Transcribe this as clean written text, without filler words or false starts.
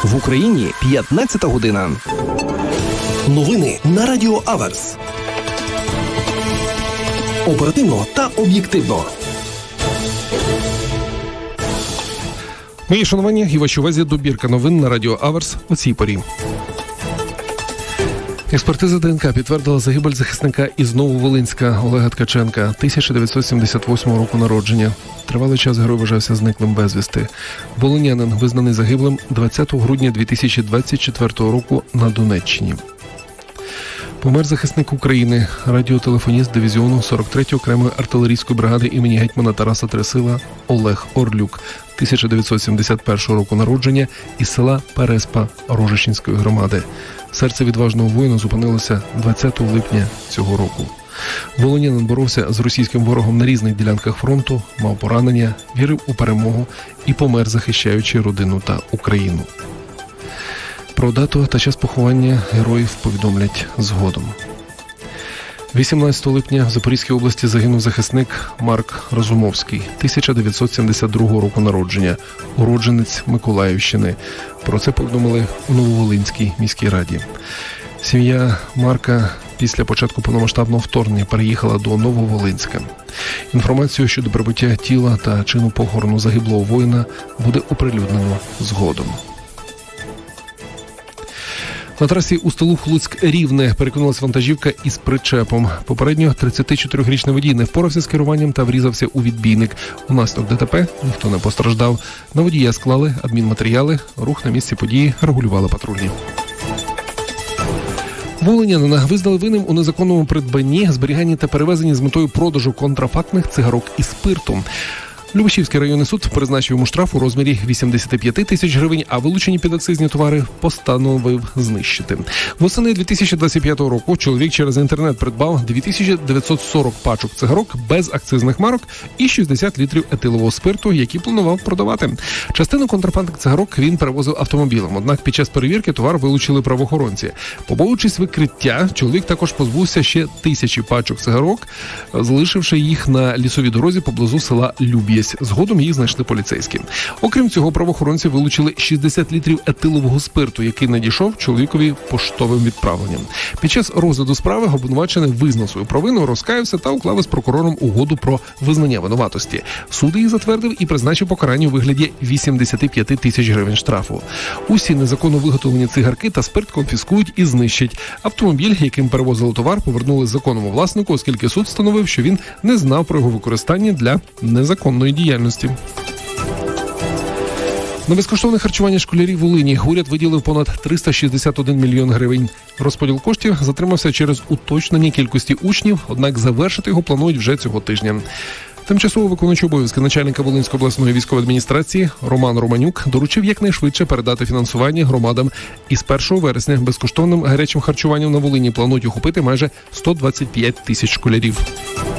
В Україні 15 година. Новини на Радіо Аверс. Оперативно та об'єктивно. Мої шанування і вашій увазі добірка новин на Радіо Аверс у цій порі. Експертиза ДНК підтвердила загибель захисника із Нововолинська Олега Ткаченка, 1978 року народження. Тривалий час герой вважався зниклим безвісти. Волинянин визнаний загиблим 20 грудня 2024 року на Донеччині. Помер захисник України, радіотелефоніст дивізіону 43-ї окремої артилерійської бригади імені гетьмана Тараса Тресила Олег Орлюк, 1971 року народження, із села Переспа Рожищенської громади. Серце відважного воїна зупинилося 20 липня цього року. Волинянин боровся з російським ворогом на різних ділянках фронту, мав поранення, вірив у перемогу і помер, захищаючи родину та Україну. Про дату та час поховання героїв повідомлять згодом. 18 липня в Запорізькій області загинув захисник Марк Розумовський, 1972 року народження, уродженець Миколаївщини. Про це повідомили у Нововолинській міській раді. Сім'я Марка після початку повномасштабного вторгнення переїхала до Нововолинська. Інформацію щодо прибуття тіла та чину похорону загиблого воїна буде оприлюднено згодом. На трасі Устилух-Луцьк-Рівне перекинулась вантажівка із причепом. Попередньо 34-річний водій не впорався з керуванням та врізався у відбійник. Унаслідок ДТП ніхто не постраждав. На водія склали адмінматеріали. Рух на місці події регулювали патрульні. Волинянина визнали винним у незаконному придбанні, зберіганні та перевезенні з метою продажу контрафактних цигарок і спирту. Любешівський районний суд призначив йому штраф у розмірі 85 тисяч гривень, а вилучені підакцизні товари постановив знищити. Восени 2025 року чоловік через інтернет придбав 2940 пачок цигарок без акцизних марок і 60 літрів етилового спирту, які планував продавати. Частину контрабандних цигарок він перевозив автомобілем, однак під час перевірки товар вилучили правоохоронці. Побоюючись викриття, чоловік також позбувся ще 1000 пачок цигарок, залишивши їх на лісовій дорозі поблизу села Люб'єсь. Згодом їх знайшли поліцейські. Окрім цього, правоохоронці вилучили 60 літрів етилового спирту, який надійшов чоловікові поштовим відправленням. Під час розгляду справи обвинувачений визнав свою провину, розкаявся та уклав із прокурором угоду про визнання винуватості. Суд її затвердив і призначив покарання у вигляді 85 тисяч гривень штрафу. Усі незаконно виготовлені цигарки та спирт конфіскують і знищать. Автомобіль, яким перевозили товар, повернули законному власнику, оскільки суд встановив, що він не знав про його використання для незаконної діяльності. На безкоштовне харчування школярів Волині уряд виділив понад 361 мільйон гривень. Розподіл коштів затримався через уточнення кількості учнів, однак завершити його планують вже цього тижня. Тимчасово виконуючий обов'язки начальника Волинської обласної військової адміністрації Роман Романюк доручив якнайшвидше передати фінансування громадам. Із 1 вересня безкоштовним гарячим харчуванням на Волині планують охопити майже 125 тисяч школярів.